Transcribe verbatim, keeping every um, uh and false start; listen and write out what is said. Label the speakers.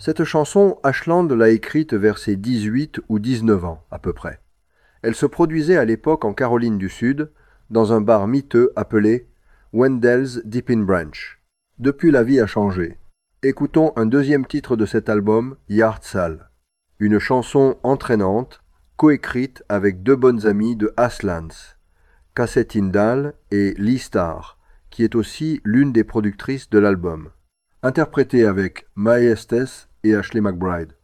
Speaker 1: Cette chanson, Ashland l'a écrite vers ses dix-huit ou dix-neuf ans, à peu près. Elle se produisait à l'époque en Caroline du Sud, dans un bar miteux appelé Wendell's Dipping Branch. Depuis, la vie a changé. Écoutons un deuxième titre de cet album, Yard Sale. Une chanson entraînante, coécrite avec deux bonnes amies de Aslands, Cassie Tyndall et Lee Starr, qui est aussi l'une des productrices de l'album. Interprétée avec Mae Estes et Ashley McBryde.